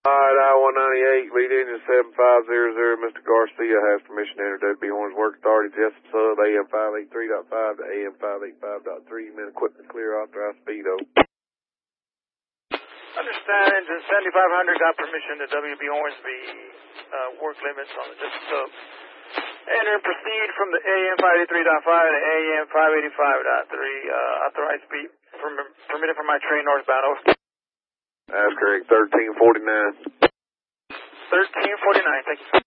Alright, I-198, lead engine 7500, Mr. Garcia has permission to enter WB Horns Work Authority, Jessup Sub, AM 583.5 to AM 585.3, men equipment clear, authorized speed, over. Understand, engine 7500 got permission to WB Hornsby work limits on the Jessup Sub. Enter and proceed from the AM 583.5 to AM 585.3, authorized speed, permitted for my train northbound, over. That's correct, 1349. 1349, thank you.